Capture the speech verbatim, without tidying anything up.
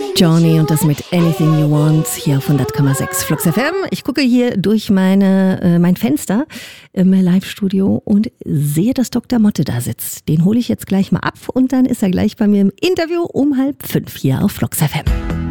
Johnny und das mit Anything You Want hier auf hundert Komma sechs Flux F M. Ich gucke hier durch meine, äh, mein Fenster im Live-Studio und sehe, dass Doktor Motte da sitzt. Den hole ich jetzt gleich mal ab und dann ist er gleich bei mir im Interview um halb fünf hier auf Flux F M.